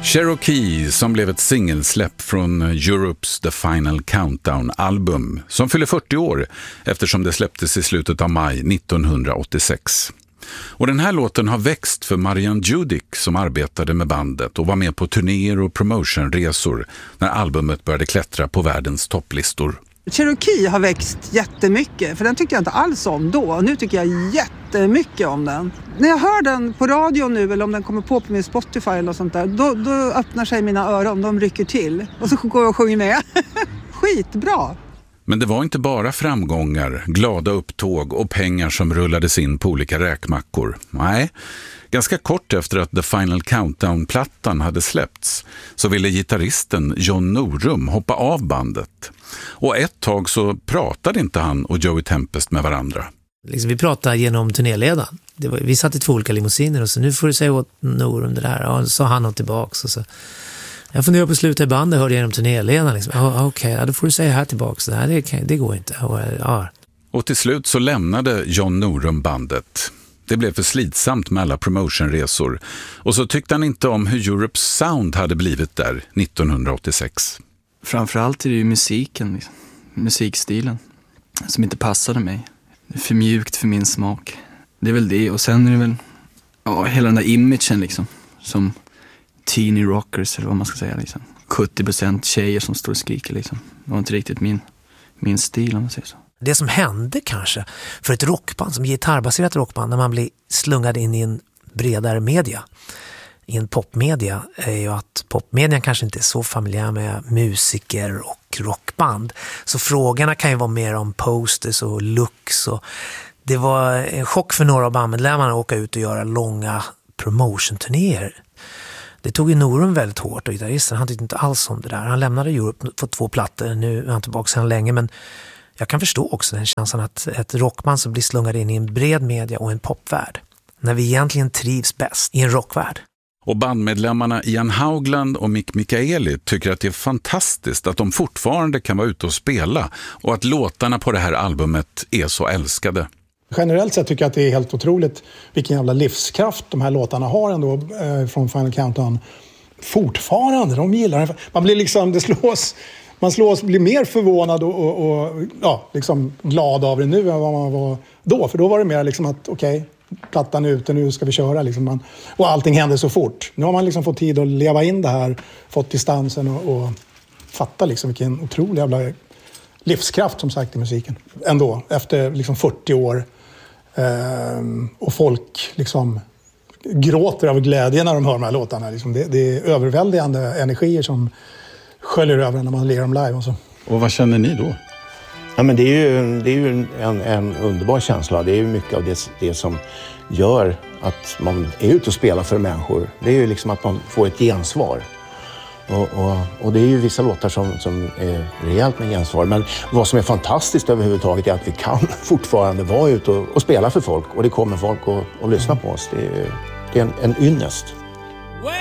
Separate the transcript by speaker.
Speaker 1: Cherokee, som blev ett singelsläpp från Europes The Final Countdown-album, som fyller 40 år eftersom det släpptes i slutet av maj 1986. Och den här låten har växt för Marianne Judick som arbetade med bandet och var med på turnéer och promotionresor när albumet började klättra på världens topplistor.
Speaker 2: Cherokee har växt jättemycket, för den tyckte jag inte alls om då. Nu tycker jag jättemycket om den. När jag hör den på radio nu, eller om den kommer på min Spotify eller något sånt där, då öppnar sig mina öron, de rycker till. Och så går jag och sjunger med. Skitbra! Men det var inte bara framgångar, glada upptåg och pengar som rullades in på olika räkmackor. Nej, ganska kort efter att The Final Countdown-plattan hade släppts så ville gitarristen John Norum hoppa av bandet. Och ett tag så pratade inte han och Joey Tempest med varandra.
Speaker 3: Vi pratade genom turnéledaren. Vi satt i 2 olika limousiner och så nu får du säga åt Norum det där. Ja, så han och tillbaks och så... Jag funderar på att sluta i bandet, hörde jag genom turnéledaren. Liksom. Okej, då får du säga här tillbaks. Det går inte.
Speaker 1: Och till slut så lämnade John Norum bandet. Det blev för slitsamt med alla promotionresor. Och så tyckte han inte om hur Europes sound hade blivit där 1986.
Speaker 4: Framförallt är det ju musiken, liksom. Musikstilen, som inte passade mig. Det är för mjukt för min smak. Det är väl det. Och sen är det väl hela den där imagen liksom, som... teeny rockers eller vad man ska säga liksom. 70% tjejer som står och skriker liksom. Det var inte riktigt min stil om man säger så.
Speaker 3: Det som hände kanske för ett rockband, som gitarrbaserat rockband, när man blir slungad in i en bredare media, i en popmedia, är ju att popmedian kanske inte är så familjär med musiker och rockband. Så frågorna kan ju vara mer om posters och looks, och det var en chock för några av bandmedlemmarna att åka ut och göra långa promotion-turnéer. Det tog ju Norum väldigt hårt, och gitarristen, han tyckte inte alls om det där. Han lämnade Europe för 2 plattor, nu är han tillbaka sedan länge, men jag kan förstå också den känslan att ett rockband som blir slungad in i en bred media och en popvärld, när vi egentligen trivs bäst i en rockvärld.
Speaker 1: Och bandmedlemmarna Ian Haugland och Mick Mikaeli tycker att det är fantastiskt att de fortfarande kan vara ute och spela, och att låtarna på det här albumet är så älskade.
Speaker 5: Generellt sett tycker jag att det är helt otroligt vilken jävla livskraft de här låtarna har ändå från Final Countdown. Fortfarande, de gillar det. Man blir liksom, blir mer förvånad och liksom glad av det nu än vad man var då. För då var det mer liksom att okej, plattan är ute, nu ska vi köra liksom. Och allting hände så fort. Nu har man liksom fått tid att leva in det här, fått distansen och fatta liksom vilken otrolig jävla livskraft som sagt i musiken. Ändå, efter liksom 40 år. Och folk liksom gråter av glädje när de hör de här låtarna. Liksom det är överväldigande energier som sköljer över när man lirar dem live. Och så.
Speaker 1: Och vad känner ni då?
Speaker 6: Ja, men det är ju en underbar känsla. Det är ju mycket av det som gör att man är ute och spelar för människor. Det är ju liksom att man får ett gensvar. Och det är ju vissa låtar som är rejält med gensvar. Men vad som är fantastiskt överhuvudtaget är att vi kan fortfarande vara ute och spela för folk. Och det kommer folk och lyssna på oss. Det är en ynnest.